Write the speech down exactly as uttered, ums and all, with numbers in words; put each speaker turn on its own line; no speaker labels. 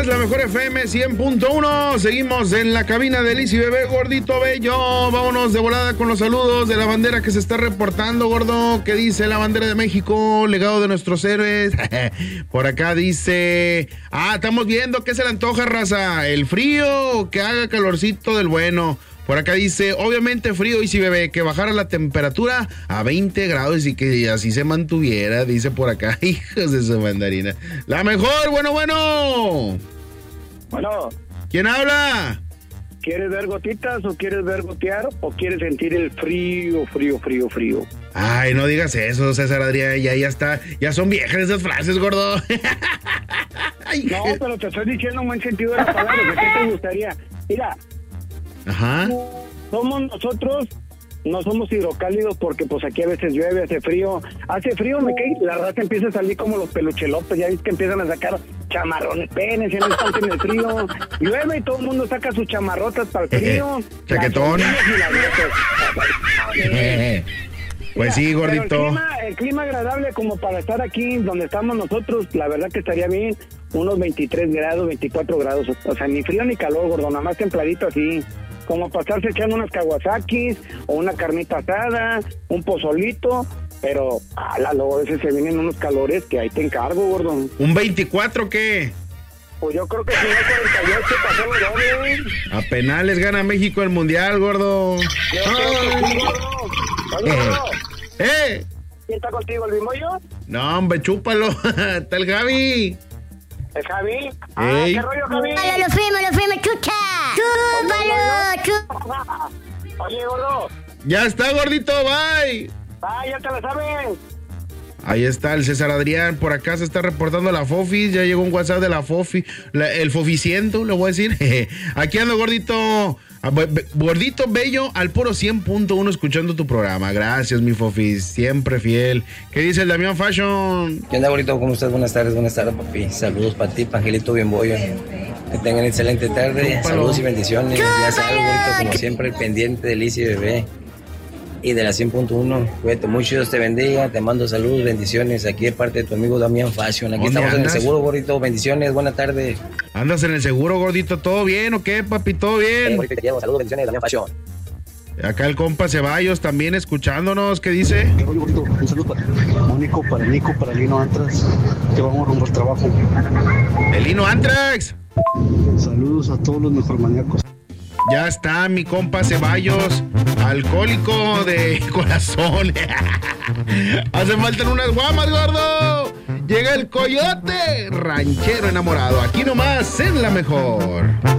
más, la mejor F M cien punto uno. Seguimos en la cabina de Liz y Bebé, gordito bello. Vámonos de volada con los saludos de la bandera que se está reportando, gordo. ¿Qué dice la bandera de México? Legado de nuestros héroes. Por acá dice... Ah, estamos viendo qué se le antoja, raza. ¿El frío o que haga calorcito del bueno? Por acá dice, obviamente frío, y si bebé, que bajara la temperatura a veinte grados y que así se mantuviera, dice por acá. Hijos de su mandarina. La mejor, bueno, bueno.
Bueno.
¿Quién habla?
¿Quieres ver gotitas o quieres ver gotear o quieres sentir el frío, frío, frío, frío?
Ay, no digas eso, César Adrián, ya, ya está, ya son viejas esas frases, gordo.
Ay, no, pero te estoy diciendo en buen sentido de la palabra, ¿qué te gustaría? Mira.
Ajá.
Somos nosotros, no somos hidrocálidos porque pues aquí a veces llueve, hace frío. Hace frío, me cae, la raza empieza a salir como los peluchelotes, ya ves que empiezan a sacar chamarrones, penes, ya no están en el frío. Llueve y todo el mundo saca sus chamarrotas para el frío.
Chaquetón. Pues sí, gordito.
Pero el clima, el clima agradable como para estar aquí donde estamos nosotros, la verdad que estaría bien, unos veintitrés grados, veinticuatro grados, o sea, ni frío ni calor, gordo, nada más templadito así, como para estarse echando unas kawasakis, o una carnita asada, un pozolito, pero, ala, luego a veces se vienen unos calores que ahí te encargo, gordo.
¿Un veinticuatro qué?
Pues yo creo que si no cuarenta y ocho pasó el doble.
A penales gana México el mundial, gordo.
Yo creo que sí, gordo. Oye, gordo.
¡Eh!
¿Quién está contigo, el Bimbollo?
No, hombre, chúpalo. Está el Javi.
¿Es Javi? Ah,
Ey.
¿qué rollo, Javi?
¡Chúpalo, lo fuimos, lo fuimos, chucha! ¡Chúpalo, chúpalo!
Oye, gordo.
Ya está, gordito, bye.
Ah, ya te lo sabes.
Ahí está el César Adrián, por acá se está reportando la Fofi, ya llegó un WhatsApp de la Fofi, la, el Foficiento, le voy a decir. Aquí ando, gordito, gordito bello, al puro cien punto uno escuchando tu programa. Gracias, mi Fofi, siempre fiel. ¿Qué dice el Damián Fashion?
¿Qué onda, gordito? ¿Cómo estás? Buenas tardes, buenas tardes, papi. Saludos para ti, pa' Angelito Bienbollo. Que tengan excelente tarde,
Chúpalo.
Saludos y bendiciones. Ya sabes, gordito, como siempre, pendiente de Liz y Bebé. Y de la cien punto uno, cuídate mucho, Dios te bendiga, te mando saludos, bendiciones, aquí de parte de tu amigo Damián Fashion, aquí estamos andas? en el seguro, gordito, bendiciones, buena tarde.
¿Andas en el seguro, gordito? ¿Todo bien o qué, papi? ¿Todo bien?
Eh, gordito, te llevo, saludos, bendiciones, Damián Fashion.
Acá el compa Ceballos también escuchándonos, ¿qué dice?
¿Qué rollo, gordito? Un saludo para Mónico, para Nico, para Lino Antras, que vamos rumbo al trabajo.
El Lino Antrax.
Saludos a todos los mejormaníacos.
Ya está mi compa Ceballos, alcohólico de corazón. Hace falta unas guamas, gordo. Llega el coyote, ranchero enamorado. Aquí nomás en La Mejor.